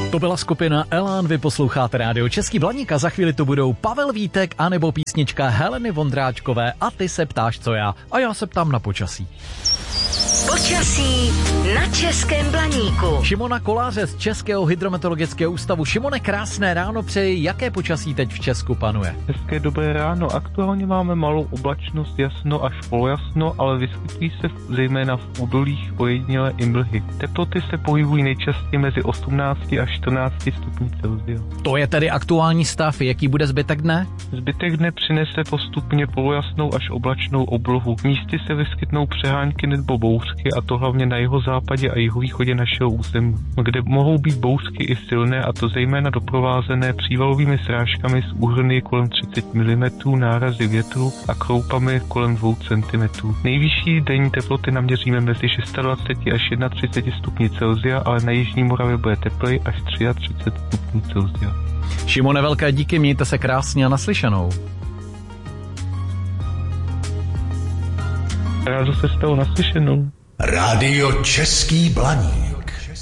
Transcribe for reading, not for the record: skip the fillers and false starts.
To byla skupina Elán, vy posloucháte rádio Český Blaník a za chvíli to budou Pavel Vítek anebo písnička Heleny Vondráčkové A ty se ptáš, co já. A já se ptám na počasí. Počasí na Českém Blaníku. Šimona Koláře z Českého hydrometeorologického ústavu. Šimone, krásné ráno přeji. Jaké počasí teď v Česku panuje? Hezké dobré ráno. Aktuálně máme malou oblačnost, jasno až polojasno, ale vyskytují se zejména v údolích ojedinělé i mlhy. Teploty se pohybují nejčastěji mezi 18 až 14 stupni Celsia. To je tedy aktuální stav. Jaký bude zbytek dne? Zbytek dne přinese postupně polojasnou až oblačnou oblohu. Místy se vyskytnou přehánky nebo bouřky, a to hlavně na jihozápadě a jihovýchodě našeho území, kde mohou být bouřky i silné, a to zejména doprovázené přívalovými srážkami s úhrny kolem 30 mm, nárazy větru a kroupami kolem 2 cm. Nejvyšší denní teploty naměříme mezi 26 až 31 stupni Celsia, ale na jižní Moravě bude teplej až 33 stupňů Celsia. Šimone, velké díky, mějte se krásně a naslyšenou. Rádo se stalo naslyšenou. Rádio Český Blaník.